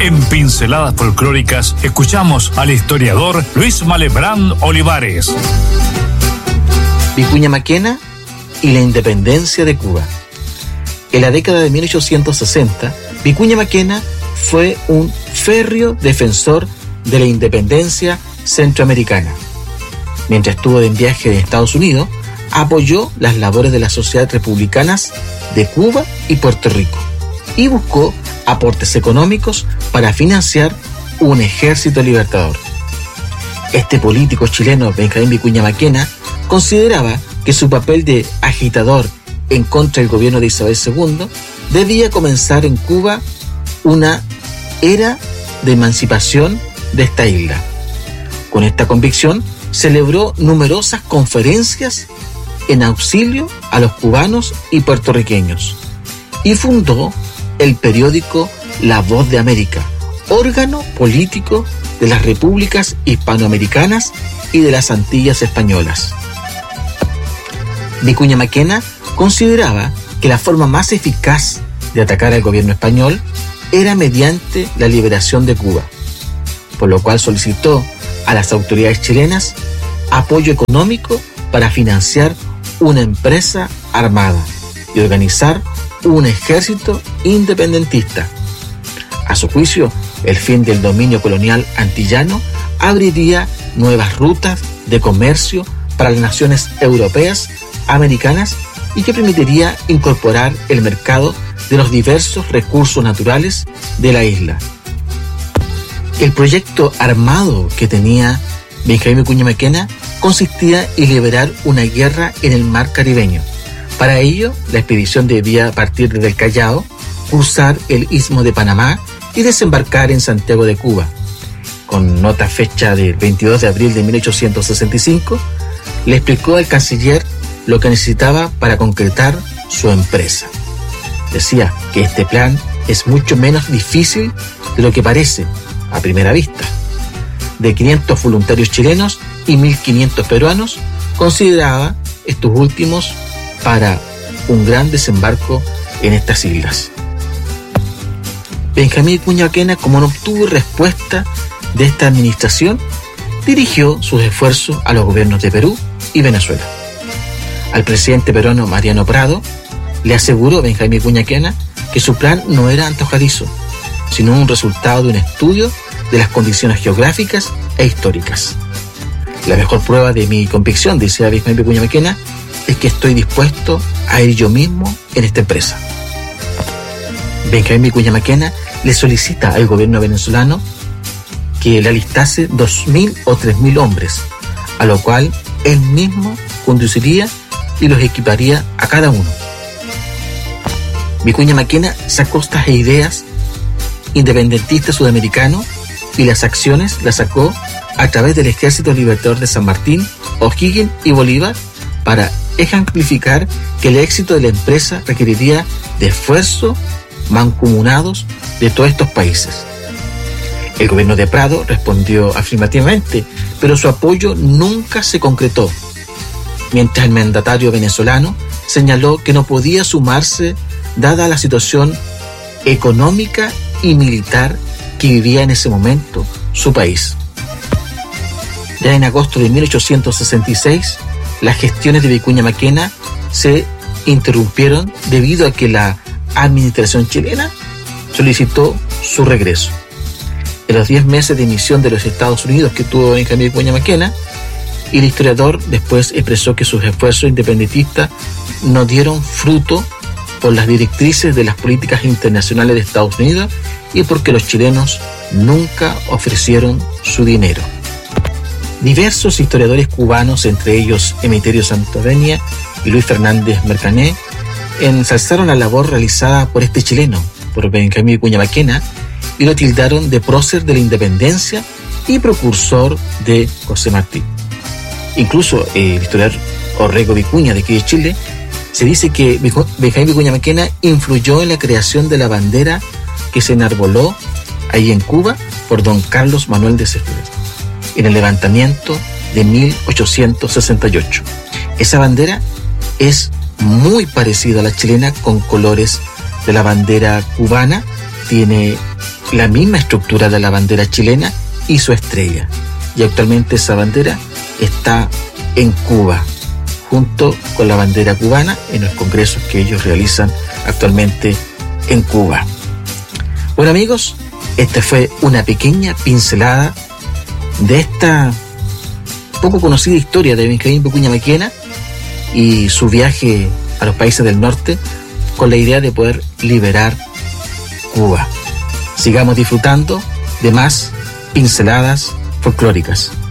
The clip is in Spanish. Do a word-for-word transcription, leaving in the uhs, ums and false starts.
En Pinceladas Folclóricas escuchamos al historiador Luis Malebrán Olivares. Vicuña Maquena y la independencia de Cuba. En la década de mil ochocientos sesenta, Vicuña Maquena fue un férreo defensor de la independencia centroamericana. Mientras estuvo en viaje en Estados Unidos, apoyó las labores de las sociedades republicanas de Cuba y Puerto Rico y buscó aportes económicos para financiar un ejército libertador. Este político chileno, Benjamín Vicuña Maquena, consideraba que su papel de agitador en contra del gobierno de Isabel segunda debía comenzar en Cuba una era de emancipación de esta isla. Con esta convicción, celebró numerosas conferencias en auxilio a los cubanos y puertorriqueños y fundó el periódico La Voz de América, órgano político de las repúblicas hispanoamericanas y de las Antillas españolas. Vicuña Maquena consideraba que la forma más eficaz de atacar al gobierno español era mediante la liberación de Cuba, por lo cual solicitó a las autoridades chilenas apoyo económico para financiar una empresa armada y organizar un ejército independentista. A su juicio, el fin del dominio colonial antillano abriría nuevas rutas de comercio para las naciones europeas, americanas y que permitiría incorporar el mercado de los diversos recursos naturales de la isla. El proyecto armado que tenía Benjamín Vicuña Maquena consistía en liberar una guerra en el mar caribeño. Para ello, la expedición debía partir desde el Callao, cruzar el Istmo de Panamá y desembarcar en Santiago de Cuba. Con nota fecha del veintidós de abril de mil ochocientos sesenta y cinco, le explicó al canciller lo que necesitaba para concretar su empresa. Decía que este plan es mucho menos difícil de lo que parece a primera vista. De quinientos voluntarios chilenos y mil quinientos peruanos, consideraba estos últimos para un gran desembarco en estas islas. Benjamín Vicuña Maquena, como no obtuvo respuesta de esta administración, dirigió sus esfuerzos a los gobiernos de Perú y Venezuela. Al presidente peruano Mariano Prado le aseguró Benjamín Vicuña Maquena que su plan no era antojadizo, sino un resultado de un estudio de las condiciones geográficas e históricas. La mejor prueba de mi convicción, dice Benjamín Vicuña Maquena, es que estoy dispuesto a ir yo mismo en esta empresa. Benjamín Vicuña Maquena le solicita al gobierno venezolano que le alistase dos mil o tres mil hombres, a lo cual él mismo conduciría y los equiparía a cada uno. Vicuña Maquena sacó estas ideas independentistas sudamericanos y las acciones las sacó a través del Ejército Libertador de San Martín, O'Higgins y Bolívar para ejemplificar que el éxito de la empresa requeriría de esfuerzos mancomunados de todos estos países. El gobierno de Prado respondió afirmativamente, pero su apoyo nunca se concretó, mientras el mandatario venezolano señaló que no podía sumarse dada la situación económica y militar que vivía en ese momento su país. Ya en agosto de mil ochocientos sesenta y seis, las gestiones de Vicuña Maquena se interrumpieron debido a que la administración chilena solicitó su regreso. En los diez meses de misión de los Estados Unidos que tuvo Benjamín Vicuña Maquena, el historiador después expresó que sus esfuerzos independentistas no dieron fruto por las directrices de las políticas internacionales de Estados Unidos y porque los chilenos nunca ofrecieron su dinero. Diversos historiadores cubanos, entre ellos Emiterio Santavenia y Luis Fernández Mercané, ensalzaron la labor realizada por este chileno, por Benjamín Vicuña Maquena, y lo tildaron de prócer de la independencia y precursor de José Martí. Incluso el historiador Orrego Vicuña, de aquí de Chile, se dice que Benjamín Vicuña Maquena influyó en la creación de la bandera que se enarboló ahí en Cuba por don Carlos Manuel de Céspedes en el levantamiento de mil ochocientos sesenta y ocho. Esa bandera es muy parecida a la chilena, con colores de la bandera cubana, tiene la misma estructura de la bandera chilena y su estrella. Y actualmente esa bandera está en Cuba, junto con la bandera cubana en los congresos que ellos realizan actualmente en Cuba. Bueno, amigos, esta fue una pequeña pincelada de esta poco conocida historia de Benjamín Vicuña Maquena y su viaje a los países del norte con la idea de poder liberar Cuba. Sigamos disfrutando de más pinceladas folclóricas.